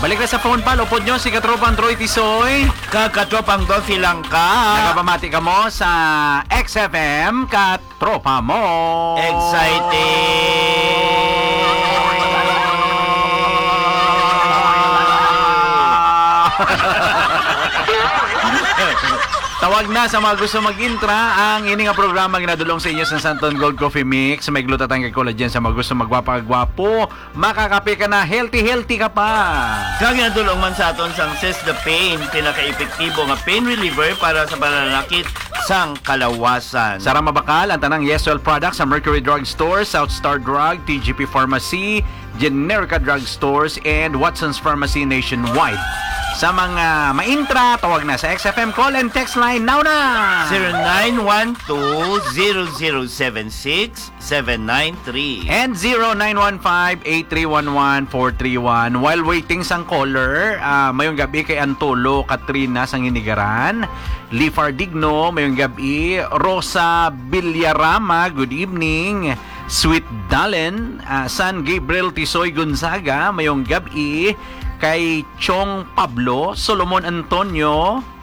Balik na sa phone pal, upod nyo si Katropang Troy Tisoy. Kakatropang Dolphy lang ka. Nakapamati ka mo sa XFM Katropa mo. Tawag na sa mga gusto mag-intra ang ini nga programa ginadulong sa inyo sa Santon Gold Coffee Mix. May glutatang kay collagen sa mga gusto magwapa-gwapo. Makakape ka na, healthy ka pa. Kang nadulong man sa aton sang Sis the Pain, pinaka-epektibo nga pain reliever para sa pananakit sang kalawasan. Sa Ramabakal, ang tanang Yeswell products sa Mercury Drug Store, South Star Drug, TGP Pharmacy, Generica Drug Stores, and Watson's Pharmacy nationwide. Sa mga maintra, tawag na sa XFM call and text line now na! 0912-0076-793 And 0915-8311-431. While waiting sang caller, mayong gabi kay Antolo Katrina sang Inigaran, Lifar Digno, mayong gabi, Rosa Villarama, good evening, Sweet Dalen, San Gabriel Tisoy Gonzaga, mayong gabi, kay Chong Pablo, Solomon Antonio,